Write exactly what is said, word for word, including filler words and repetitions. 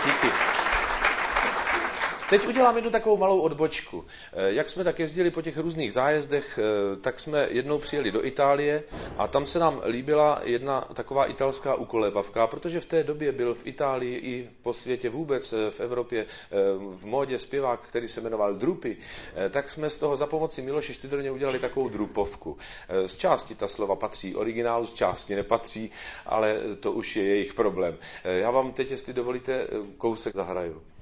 Díky. Teď udělám jednu takovou malou odbočku. Jak jsme tak jezdili po těch různých zájezdech, tak jsme jednou přijeli do Itálie a tam se nám líbila jedna taková italská ukolébavka, protože v té době byl v Itálii i po světě vůbec v Evropě v módě zpěvák, který se jmenoval Drupi, tak jsme z toho za pomoci Miloše Štydrně udělali takovou drupovku. Z části ta slova patří originálu, z části nepatří, ale to už je jejich problém. Já vám teď, jestli dovolíte, kousek zahraju.